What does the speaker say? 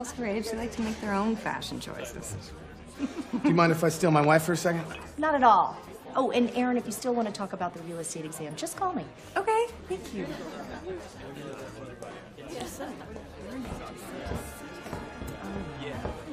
Girls her age, they like to make their own fashion choices. Do you mind if I steal my wife for a second? Not at all. Oh, and Aaron, if you still want to talk about the real estate exam, just call me. Okay, thank you. Yeah.